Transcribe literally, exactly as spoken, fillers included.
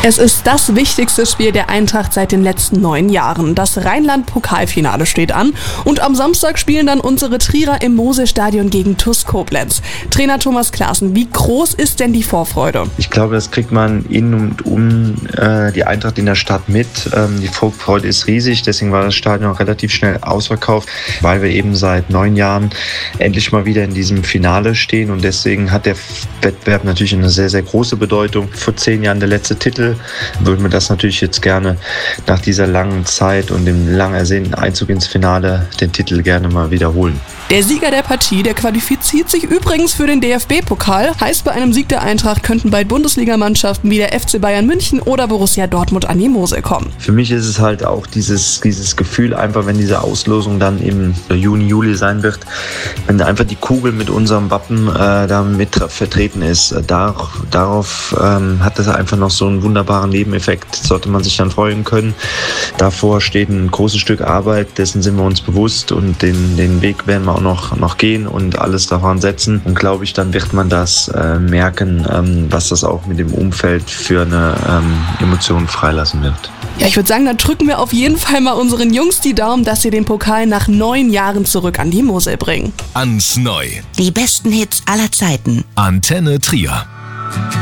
Es ist das wichtigste Spiel der Eintracht seit den letzten neun Jahren. Das Rheinland-Pokalfinale steht an und am Samstag spielen dann unsere Trierer im Mose-Stadion gegen T U S Koblenz. Trainer Thomas Klaassen, wie groß ist denn die Vorfreude? Ich glaube, das kriegt man in und um äh, die Eintracht in der Stadt mit. Ähm, die Vorfreude ist riesig, deswegen war das Stadion auch relativ schnell ausverkauft, weil wir eben seit neun Jahren endlich mal wieder in diesem Finale stehen und deswegen hat der Wettbewerb natürlich eine sehr, sehr große Bedeutung. Vor zehn Jahren der letzte Titel. Würden wir das natürlich jetzt gerne nach dieser langen Zeit und dem lang ersehnten Einzug ins Finale den Titel gerne mal wiederholen. Der Sieger der Partie, der qualifiziert sich übrigens für den D F B-Pokal. Heißt, bei einem Sieg der Eintracht könnten bald Bundesligamannschaften wie der F C Bayern München oder Borussia Dortmund an die Mosel kommen. Für mich ist es halt auch dieses, dieses Gefühl einfach, wenn diese Auslosung dann im Juni, Juli sein wird, wenn da einfach die Kugel mit unserem Wappen äh, da mit vertreten ist. Dar, darauf ähm, hat das einfach noch so einen wunderbaren Nebeneffekt, sollte man sich dann freuen können. Davor steht ein großes Stück Arbeit, dessen sind wir uns bewusst und den, den Weg werden wir auch noch, noch gehen und alles daran setzen. Und glaube ich, dann wird man das äh, merken, ähm, was das auch mit dem Umfeld für eine ähm, Emotion freilassen wird. Ja, ich würde sagen, da drücken wir auf jeden Fall mal unseren Jungs die Daumen, dass sie den Pokal nach neun Jahren zurück an die Mosel bringen. Ans Neu. Die besten Hits aller Zeiten. Antenne Trier.